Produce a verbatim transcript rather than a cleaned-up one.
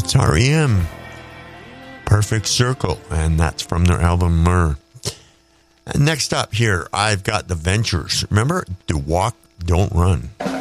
It's R E M. Perfect Circle, and that's from their album Myrrh. And next up here, I've got The Ventures. Remember? Do Walk, Don't Run.